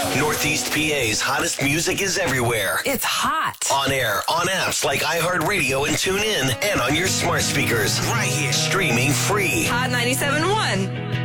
Northeast PA's hottest music is everywhere. It's hot. On air, on apps like iHeartRadio and TuneIn, and on your smart speakers. Right here. Streaming free. Hot 97.1.